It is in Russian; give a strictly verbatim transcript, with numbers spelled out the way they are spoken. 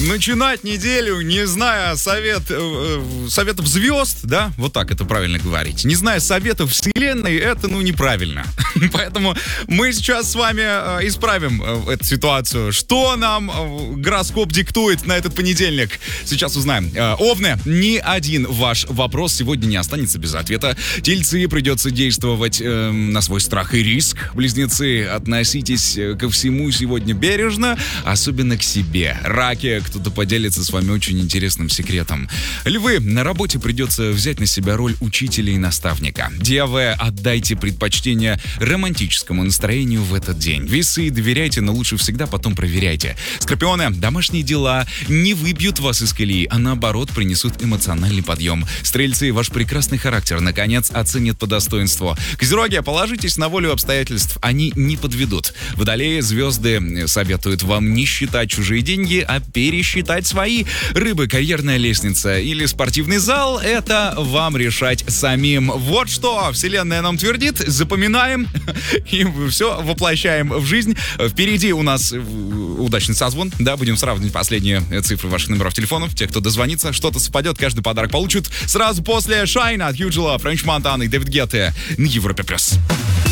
начинать неделю, не зная совет, э, советов звезд, да, вот так это правильно говорить, не зная советов вселенной, это, ну, неправильно. Поэтому мы сейчас с вами э, исправим э, эту ситуацию. Что нам э, гороскоп диктует на этот понедельник? Сейчас узнаем. Э, Овны, ни один ваш вопрос сегодня не останется без ответа. Тельцы, придется действовать э, на свой страх и риск. Близнецы, относитесь ко всему сегодня бережно, особенно к себе. Раки, кто-то поделится с вами очень интересным секретом. Львы, на работе придется взять на себя роль учителя и наставника. Девы, отдайте предпочтение романтическому настроению в этот день. Весы, доверяйте, но лучше всегда потом проверяйте. Скорпионы, домашние дела не выбьют вас из колеи, а наоборот принесут эмоциональный подъем. Стрельцы, ваш прекрасный характер, наконец, оценят по достоинству. Козероги, положитесь на волю обстоятельств, они не подведут. Водолеи, звезды советуют вам не считать чужие деньги, а пересчитать свои. Рыбы, карьерная лестница или спортивный зал — это вам решать самим. Вот что вселенная нам твердит, запоминаем и все воплощаем в жизнь. Впереди у нас удачный созвон, да, будем сравнивать последние цифры ваших номеров телефонов. Те, кто дозвонится, что-то совпадет, каждый подарок получит сразу после Shine от Hugela, French Montana и Дэвид Гетте на Европе+.